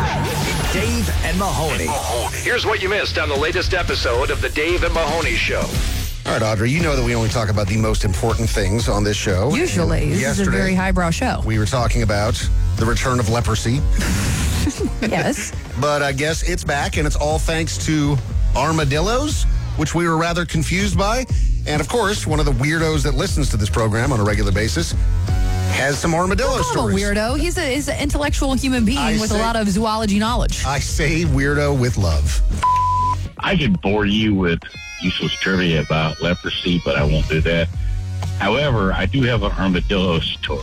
Dave and Mahoney. Here's what you missed on the latest episode of the Dave and Mahoney Show. All right, Audrey, you know that we only talk about the most important things on this show. Usually. This is a very highbrow show. We were talking about the return of leprosy. Yes. But I guess it's back, and it's all thanks to armadillos, which we were rather confused by. And, of course, one of the weirdos that listens to this program on a regular basis has some armadillo stories. He's a weirdo. He's an intellectual human being with a lot of zoology knowledge. I say weirdo with love. I could bore you with useless trivia about leprosy, but I won't do that. However, I do have an armadillo story.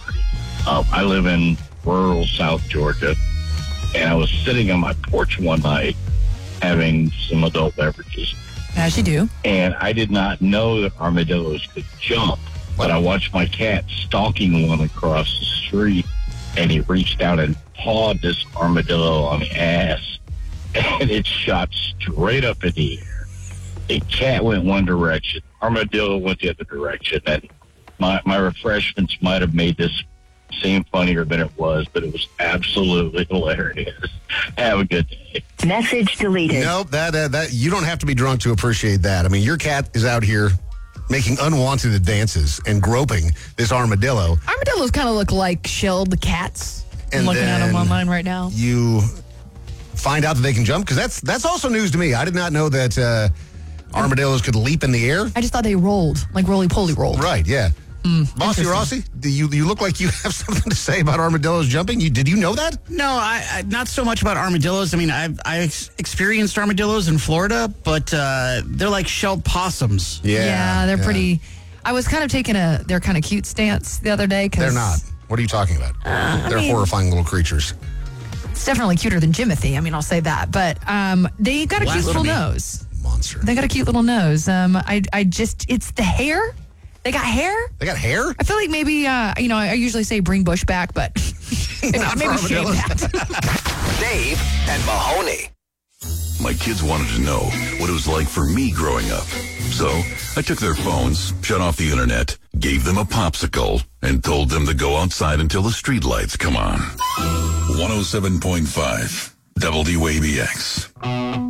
I live in rural South Georgia, and I was sitting on my porch one night having some adult beverages. As you do. And I did not know that armadillos could jump, but I watched my cat stalking one across the street, and he reached out and pawed this armadillo on the ass, and it shot straight up in the air. The cat went one direction, armadillo went the other direction, and my refreshments might have made this seem funnier than it was, but it was absolutely hilarious. Have a good day. Message deleted. Nope, that you don't have to be drunk to appreciate that. I mean, your cat is out here making unwanted advances and groping this armadillo. Armadillos kind of look like shelled cats. And I'm looking at them online right now. You find out that they can jump, because that's also news to me. I did not know that armadillos could leap in the air. I just thought they rolled, like roly-poly rolled. Right, yeah. Bossy Rossi, you look like you have something to say about armadillos jumping. Did you know that? No, I not so much about armadillos. I mean, I experienced armadillos in Florida, but they're like shelled possums. Yeah, they're pretty. I was kind of taking they're kind of cute stance the other day. They're not. What are you talking about? They're horrifying little creatures. It's definitely cuter than Jimothy. I mean, I'll say that. But they got a cute little nose. Monster. They got a cute little nose. It's the hair. They got hair? They got hair? I feel like maybe, I usually say bring Bush back, but maybe shave that. Dave and Mahoney. My kids wanted to know what it was like for me growing up. So I took their phones, shut off the internet, gave them a popsicle, and told them to go outside until the street lights come on. 107.5 WABX.